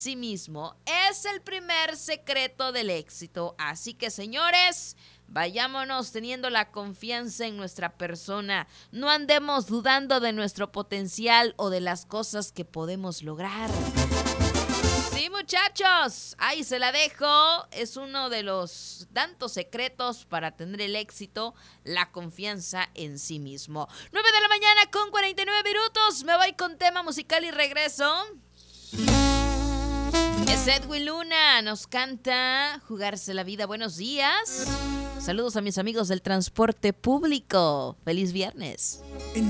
sí mismo es el primer secreto del éxito. Así que, señores, vayámonos teniendo la confianza en nuestra persona. No andemos dudando de nuestro potencial o de las cosas que podemos lograr. Sí, muchachos, ahí se la dejo. Es uno de los tantos secretos para tener el éxito, la confianza en sí mismo. 9 de la mañana con 49 minutos. Me voy con tema musical y regreso. Es Edwin Luna, nos canta Jugarse la Vida. Buenos días. Saludos a mis amigos del transporte público. Feliz viernes.